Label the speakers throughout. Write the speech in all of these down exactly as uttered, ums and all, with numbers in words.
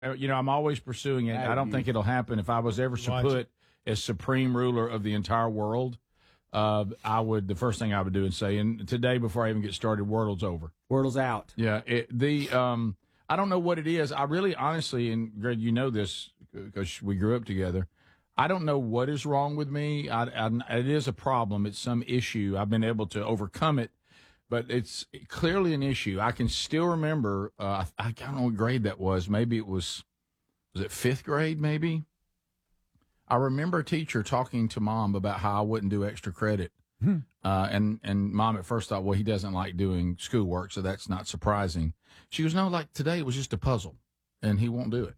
Speaker 1: Uh, You know, I'm always pursuing it. I don't think it'll happen. If I was ever to
Speaker 2: Watch
Speaker 1: put as supreme ruler of the entire world, uh, I would. The first thing I would do is say, and today before I even get started, Wordle's over.
Speaker 3: Wordle's out.
Speaker 1: Yeah. It, the um, I don't know what it is. I really, honestly, and Greg, you know this because we grew up together. I don't know what is wrong with me. I, I, it is a problem. It's some issue. I've been able to overcome it, but it's clearly an issue. I can still remember, uh, I, I don't know what grade that was. Maybe it was, was it fifth grade maybe? I remember a teacher talking to Mom about how I wouldn't do extra credit. Hmm. Uh, and, and Mom at first thought, well, he doesn't like doing schoolwork, so that's not surprising. She goes, no, like today it was just a puzzle, and he won't do it.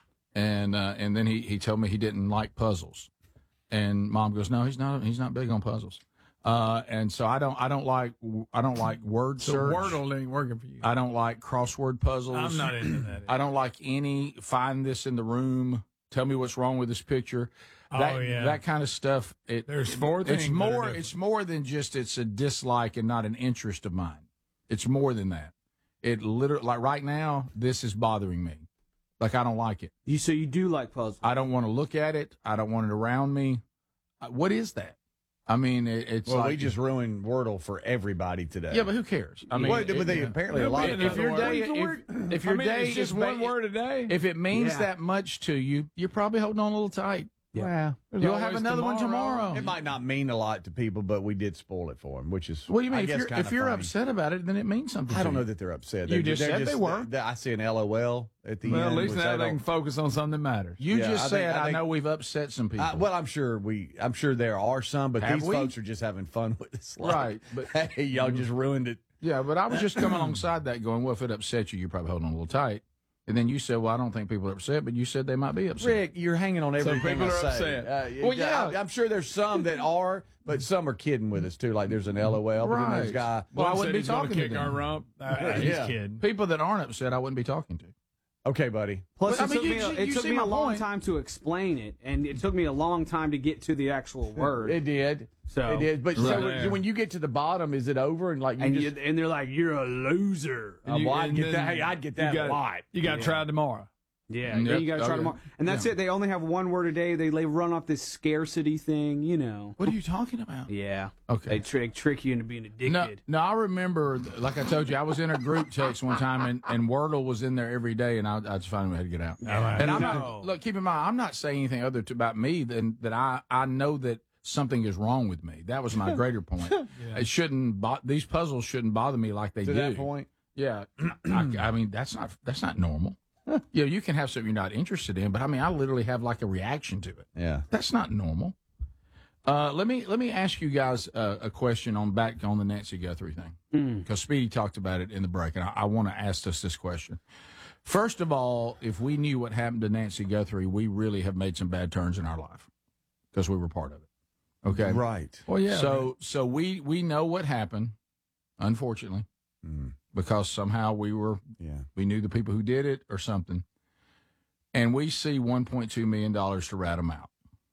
Speaker 1: And uh, and then he, he told me he didn't like puzzles, and Mom goes, no, he's not he's not big on puzzles, uh, and so I don't I don't like I don't like word
Speaker 2: So
Speaker 1: search.
Speaker 2: Wordle ain't working for you.
Speaker 1: I don't like crossword puzzles.
Speaker 2: I'm not into that.
Speaker 1: I don't like any find this in the room. Tell me what's wrong with this picture. That,
Speaker 2: oh yeah,
Speaker 1: that kind of stuff. It,
Speaker 2: There's four
Speaker 1: it,
Speaker 2: things.
Speaker 1: It's
Speaker 2: that
Speaker 1: more.
Speaker 2: are different.
Speaker 1: It's more than just it's a dislike and not an interest of mine. It's more than that. It literally, like right now, this is bothering me. Like, I don't like it.
Speaker 3: You so you do like puzzles?
Speaker 1: I don't want to look at it. I don't want it around me. Uh, What is that? I mean, it, it's
Speaker 4: Well,
Speaker 1: like,
Speaker 4: we just ruined Wordle for everybody today.
Speaker 1: yeah, but who cares? I mean,
Speaker 4: Well, but
Speaker 1: it-
Speaker 4: they, apparently a
Speaker 2: It'll
Speaker 4: lot
Speaker 2: be
Speaker 4: of
Speaker 1: if your
Speaker 2: another
Speaker 1: day,
Speaker 2: word.
Speaker 1: if, if your
Speaker 2: I mean,
Speaker 1: day
Speaker 2: it's just
Speaker 1: is
Speaker 2: one
Speaker 1: ba-
Speaker 2: word a day.
Speaker 1: if it means
Speaker 3: Yeah.
Speaker 1: that much to you, you're probably holding on a little tight.
Speaker 4: Yeah.
Speaker 2: There's
Speaker 1: You'll have
Speaker 2: always
Speaker 1: another one tomorrow.
Speaker 4: It might not mean a lot to people, but we did spoil it for them, which is
Speaker 1: What do you
Speaker 4: I
Speaker 1: mean? If
Speaker 4: guess
Speaker 1: you're,
Speaker 4: kinda
Speaker 1: if you're
Speaker 4: funny.
Speaker 1: upset about it, then it means something.
Speaker 4: I
Speaker 1: to
Speaker 4: don't
Speaker 1: you.
Speaker 4: know that they're upset.
Speaker 1: You
Speaker 4: They're-
Speaker 1: just
Speaker 4: they're
Speaker 1: said they were.
Speaker 4: they- I see an L O L at the
Speaker 2: Well,
Speaker 4: end.
Speaker 2: at least
Speaker 4: which
Speaker 2: now
Speaker 4: I
Speaker 2: they
Speaker 4: don't-
Speaker 2: can focus on something that matters.
Speaker 1: You
Speaker 4: Yeah,
Speaker 1: just
Speaker 4: I think-
Speaker 1: said,
Speaker 4: I
Speaker 1: I,
Speaker 4: think-
Speaker 1: know we've upset some people.
Speaker 4: Uh, well, I'm sure we. I'm sure there are some, but
Speaker 1: Have
Speaker 4: these
Speaker 1: we?
Speaker 4: folks are just having fun with this. Like,
Speaker 1: Right, but-
Speaker 4: hey, y'all just ruined it.
Speaker 1: yeah, but I was just coming alongside that going, well, if it upsets you, you're probably holding on a little tight. And then you said, well, I don't think people are upset, but you said they might be upset.
Speaker 4: Rick, you're hanging on everything
Speaker 2: people
Speaker 4: I
Speaker 2: are
Speaker 4: say.
Speaker 2: upset.
Speaker 4: Uh,
Speaker 1: Well, yeah.
Speaker 4: I, I'm sure there's some that are, but some are kidding with us too. Like there's an L O L, but then there's
Speaker 1: Right.
Speaker 4: guy.
Speaker 1: Well, I
Speaker 2: One
Speaker 1: wouldn't
Speaker 2: said
Speaker 1: be
Speaker 2: he's gonna
Speaker 1: talking to
Speaker 2: kick our
Speaker 1: them.
Speaker 2: rump. Uh, he's
Speaker 4: Yeah.
Speaker 2: kidding.
Speaker 1: People that aren't upset, I wouldn't be talking to.
Speaker 4: Okay, buddy.
Speaker 3: Plus,
Speaker 1: But, I
Speaker 3: it
Speaker 1: mean,
Speaker 3: took
Speaker 1: you-
Speaker 3: me, a,
Speaker 1: you-
Speaker 3: it
Speaker 1: you
Speaker 3: took
Speaker 1: see
Speaker 3: me
Speaker 1: my
Speaker 3: a long
Speaker 1: point.
Speaker 3: time to explain it, and it took me a long time to get to the actual word.
Speaker 4: It did.
Speaker 3: So-
Speaker 4: it did. But so
Speaker 2: Right.
Speaker 4: when you get to the bottom, is it over? And like you
Speaker 3: and,
Speaker 4: just,
Speaker 3: you, and they're like, "You're a loser."
Speaker 4: Uh,
Speaker 2: You-
Speaker 4: well, I'd
Speaker 2: and
Speaker 4: get
Speaker 2: then
Speaker 4: that. Hey, I'd get that
Speaker 2: you got,
Speaker 4: a lot.
Speaker 2: You got to
Speaker 3: Yeah.
Speaker 2: try tomorrow.
Speaker 3: Yeah,
Speaker 1: Yep.
Speaker 3: then you got to try
Speaker 1: Okay.
Speaker 3: tomorrow, and that's
Speaker 1: Yeah.
Speaker 3: it. They only have one word a day. They they run off this scarcity thing, you know.
Speaker 1: What are you talking about?
Speaker 3: Yeah.
Speaker 1: Okay.
Speaker 3: They trick trick you into being addicted.
Speaker 1: No, no, I remember, like I told you, I was in a group text one time, and, and Wordle was in there every day, and I, I just finally had to get out.
Speaker 2: Yeah.
Speaker 1: And I'm
Speaker 2: No.
Speaker 1: not, look, keep in mind, I'm not saying anything other to, about me than that I, I know that something is wrong with me. That was my greater point. It shouldn't, bo- these puzzles shouldn't bother me like they
Speaker 4: To
Speaker 1: do.
Speaker 4: that point.
Speaker 1: Yeah. I, I mean, that's not, that's not normal. You know, you can have something you're not interested in, but I mean, I literally have like a reaction to it.
Speaker 4: Yeah.
Speaker 1: That's not normal. Uh, let me let me ask you guys uh, a question on back on the Nancy Guthrie thing because Speedy talked about it in the break, and I, I want to ask us this question. First of all, if we knew what happened to Nancy Guthrie, we really have made some bad turns in our life because we were part of it. Okay,
Speaker 4: Right.
Speaker 2: Well, yeah.
Speaker 1: So so we we know what happened, unfortunately, because somehow we were
Speaker 4: Yeah.
Speaker 1: we knew the people who did it or something, and we see one point two million dollars to rat them out.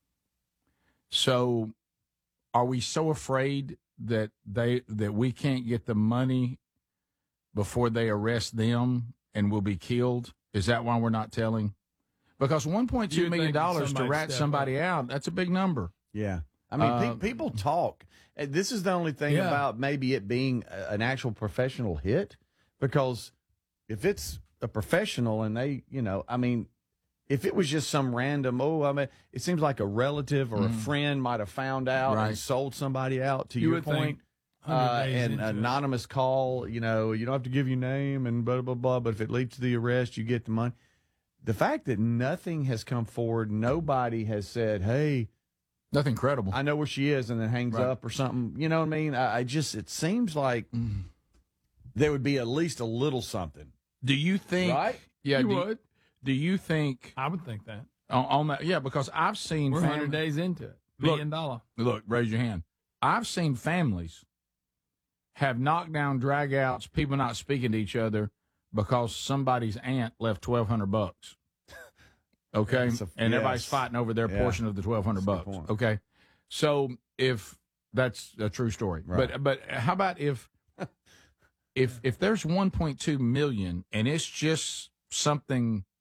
Speaker 1: So, are we so afraid that they that we can't get the money before they arrest them and will be killed? Is that why we're not telling? Because one point two
Speaker 2: You'd
Speaker 1: million
Speaker 2: think
Speaker 1: dollars to
Speaker 2: somebody'd
Speaker 1: rat
Speaker 2: step
Speaker 1: somebody out, that's a big number.
Speaker 4: Yeah. I mean,
Speaker 1: Uh,
Speaker 4: pe- people talk. Uh, This is the only thing
Speaker 2: Yeah.
Speaker 4: about maybe it being a- an actual professional hit, because if it's a professional and they, you know, I mean, if it was just some random, oh, I mean, it seems like a relative or a friend might have found out
Speaker 1: Right.
Speaker 4: and sold somebody out. To
Speaker 2: You
Speaker 4: your
Speaker 2: would
Speaker 4: point,
Speaker 2: think one hundred
Speaker 4: uh,
Speaker 2: days
Speaker 4: an
Speaker 2: into it.
Speaker 4: anonymous call, you know, you don't have to give your name and blah blah blah. But if it leads to the arrest, you get the money. The fact that nothing has come forward, nobody has said, "Hey,
Speaker 1: Nothing credible.
Speaker 4: I know where she is," and then hangs
Speaker 1: Right.
Speaker 4: up or something. You know what I mean? I, I just, it seems like there would be at least a little something.
Speaker 1: Do you think?
Speaker 4: Right?
Speaker 1: Yeah.
Speaker 2: You
Speaker 1: do,
Speaker 2: would.
Speaker 1: Do you think
Speaker 2: I would think that.
Speaker 1: on, on that? Yeah, because I've seen
Speaker 2: We're
Speaker 1: fam-
Speaker 2: one hundred days into it.
Speaker 1: Look.
Speaker 2: Million dollar.
Speaker 1: Look, raise your hand. I've seen families have knockdown dragouts, people not speaking to each other because somebody's aunt left twelve hundred bucks. Okay,
Speaker 4: That's a-
Speaker 1: and everybody's
Speaker 4: yes.
Speaker 1: fighting over their
Speaker 4: Yeah.
Speaker 1: portion of the twelve hundred
Speaker 4: That's a
Speaker 1: bucks.
Speaker 4: good point.
Speaker 1: Okay, so if that's a true story,
Speaker 4: Right.
Speaker 1: but but how about if if if there's one point two million and it's just something